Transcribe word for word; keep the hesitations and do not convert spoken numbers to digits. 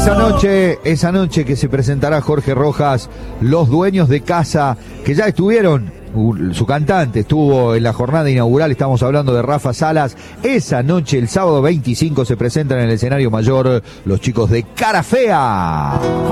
esa noche, esa noche que se presentará Jorge Rojas, los dueños de casa que ya estuvieron, su cantante estuvo en la jornada inaugural, estamos hablando de Rafa Salas. Esa noche, el sábado veinticinco, se presentan en el escenario mayor los chicos de Cara Fea.